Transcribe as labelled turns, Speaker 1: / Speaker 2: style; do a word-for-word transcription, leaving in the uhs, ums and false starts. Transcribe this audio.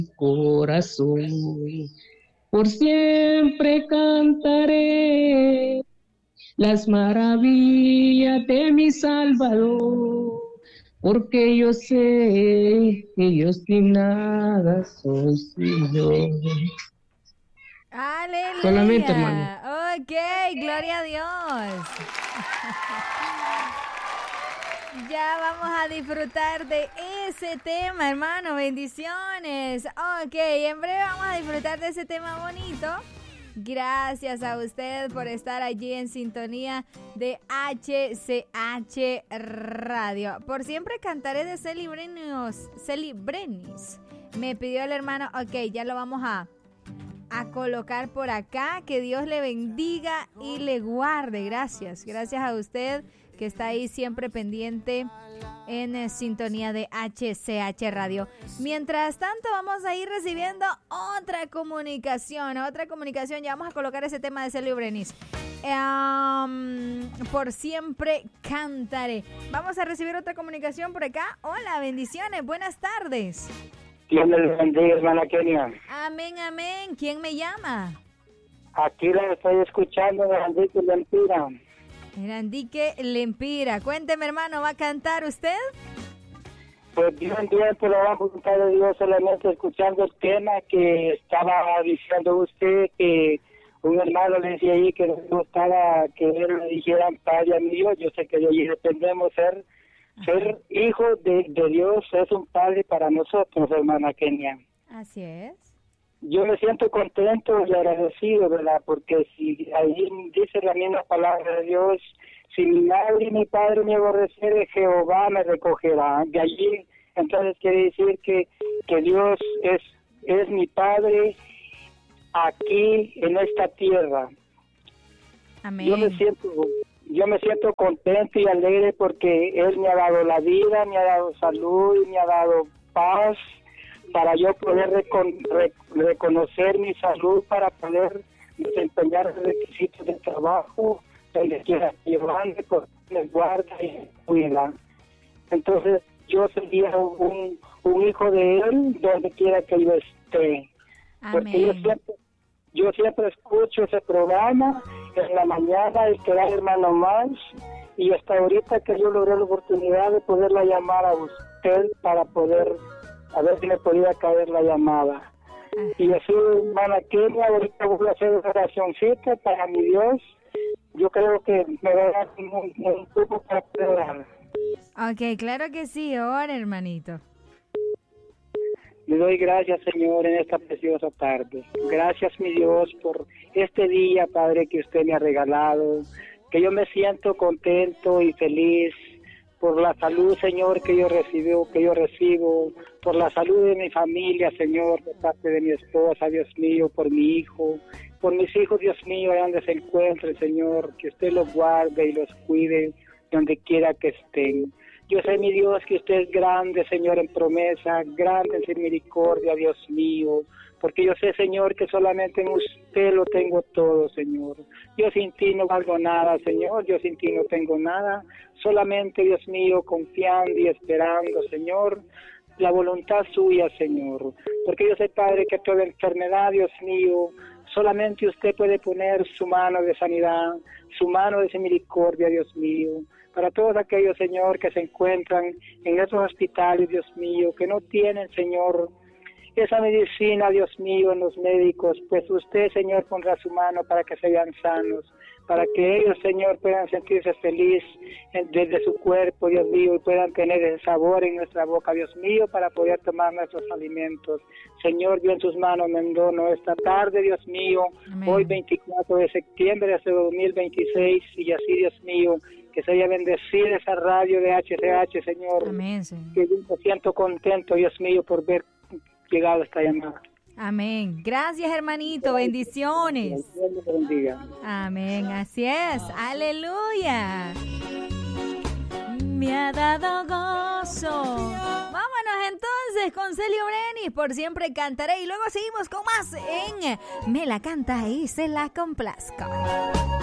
Speaker 1: corazón. Por siempre cantaré las maravillas de mi Salvador, porque yo sé que yo sin nada soy sin Dios.
Speaker 2: Aleluya.
Speaker 1: Solamente, hermano.
Speaker 2: Ok, gloria a Dios. Ya vamos a disfrutar de ese tema, hermano. Bendiciones. Ok, en breve vamos a disfrutar de ese tema bonito. Gracias a usted por estar allí en sintonía de H C H Radio. Por siempre cantaré de Celi Brenis. Celi Brenis. Me pidió el hermano. Ok, ya lo vamos a, a colocar por acá. Que Dios le bendiga y le guarde. Gracias. Gracias a usted que está ahí siempre pendiente en eh, sintonía de H C H Radio. Mientras tanto, vamos a ir recibiendo otra comunicación, otra comunicación. Ya vamos a colocar ese tema de Celio Brenis. Um, por siempre cantaré. Vamos a recibir otra comunicación por acá. Hola, bendiciones, buenas tardes.
Speaker 3: Dios me bendiga, hermana Kenia.
Speaker 2: Amén, amén. ¿Quién me llama?
Speaker 3: Aquí la estoy escuchando de Enrique Lempira.
Speaker 2: Enrique Lempira. Cuénteme, hermano, ¿va a cantar usted?
Speaker 3: Pues bien, bien, pero va a voluntad de Dios, solamente escuchando el tema que estaba diciendo usted, que un hermano le decía ahí que nos gustaba que él le dijeran padre a mi Dios. Yo sé que de allí dependemos ser, ser hijo de, de Dios, es un padre para nosotros, hermana Kenia.
Speaker 2: Así es.
Speaker 3: Yo me siento contento y agradecido, ¿verdad? Porque si ahí dice la misma palabra de Dios, si mi madre y mi padre me aborrecieren, Jehová me recogerá. De allí, entonces quiere decir que, que Dios es, es mi Padre aquí en esta tierra.
Speaker 2: Amén.
Speaker 3: Yo me siento, yo me siento contento y alegre porque Él me ha dado la vida, me ha dado salud, me ha dado paz, para yo poder recon, re, reconocer mi salud, para poder desempeñar los requisitos de trabajo, donde quiera llevarme, porque me guarda y me cuida. Entonces, yo sería un, un hijo de Él, donde quiera que yo esté.
Speaker 2: Amén.
Speaker 3: Porque yo siempre, yo siempre escucho ese programa, en la mañana, el que da hermano más, y hasta ahorita que yo logré la oportunidad de poderla llamar a usted para poder a ver si me podía caer la llamada. Y así, hermana Kenia, ahorita voy a hacer una oracióncita para mi Dios. Yo creo que me va a dar un, un poco para poder.
Speaker 2: Ok, claro que sí, ahora, hermanito.
Speaker 3: Le doy gracias, Señor, en esta preciosa tarde. Gracias, mi Dios, por este día, Padre, que usted me ha regalado. Que yo me siento contento y feliz por la salud, Señor, que yo recibo, que yo recibo, por la salud de mi familia, Señor, por parte de mi esposa, Dios mío, por mi hijo, por mis hijos, Dios mío, allá donde se encuentren, Señor, que usted los guarde y los cuide donde quiera que estén. Yo sé, mi Dios, que usted es grande, Señor, en promesa, grande en misericordia, Dios mío, porque yo sé, Señor, que solamente en usted lo tengo todo, Señor. Yo sin ti no valgo nada, Señor, yo sin ti no tengo nada, solamente, Dios mío, confiando y esperando, Señor, la voluntad suya, Señor, porque yo sé, Padre, que toda enfermedad, Dios mío, solamente usted puede poner su mano de sanidad, su mano de misericordia, Dios mío, para todos aquellos, Señor, que se encuentran en esos hospitales, Dios mío, que no tienen, Señor, esa medicina, Dios mío, en los médicos, pues usted, Señor, pondrá su mano para que sean sanos, para que ellos, Señor, puedan sentirse feliz desde su cuerpo, Dios mío, y puedan tener el sabor en nuestra boca, Dios mío, para poder tomar nuestros alimentos. Señor, yo en tus manos me endono esta tarde, Dios mío, Amén. Hoy veinticuatro de septiembre de este dos mil veintiséis, y así, Dios mío, que se haya bendecido esa radio de H C H, Señor.
Speaker 2: Amén, Señor.
Speaker 3: Que yo me siento contento, Dios mío, por ver llegado esta llamada.
Speaker 2: Amén. Gracias, hermanito. Bendiciones.
Speaker 3: Dios me bendiga.
Speaker 2: Amén. Así es. Aleluya. Me ha dado gozo. Vámonos entonces con Celio Brenis. Por siempre cantaré. Y luego seguimos con más en Me la canta y se la complazco.